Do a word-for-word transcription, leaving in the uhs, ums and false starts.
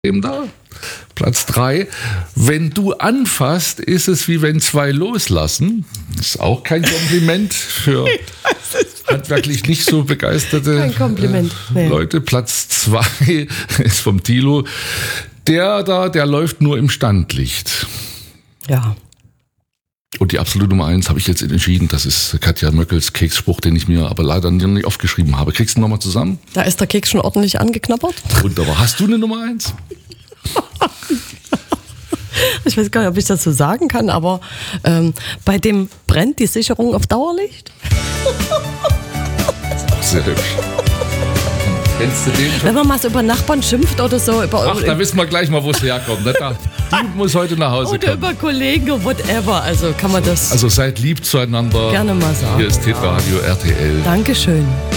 da. Platz drei. Wenn du anfasst, ist es wie wenn zwei loslassen. Ist auch kein Kompliment für handwerklich nicht so begeisterte kein Kompliment. Nee. Leute. Platz zwei ist vom Thilo. Der da, der läuft nur im Standlicht. Ja. Und die absolute Nummer eins habe ich jetzt entschieden, das ist Katja Möckels Keksspruch, den ich mir aber leider nicht aufgeschrieben habe. Kriegst du nochmal zusammen? Da ist der Keks schon ordentlich angeknabbert. Wunderbar. Hast du eine Nummer eins? Ich weiß gar nicht, ob ich das so sagen kann, aber ähm, bei dem brennt die Sicherung auf Dauerlicht. Sehr hübsch. Kennst du den schon? Wenn man mal so über Nachbarn schimpft oder so. Über, Ach, da wissen wir gleich mal, wo es herkommt. Ne? Da, die muss heute nach Hause oder kommen. über Kollegen oder whatever. Also kann man das Also seid lieb zueinander. gerne mal sagen. Hier ist Hitradio R T L. Dankeschön.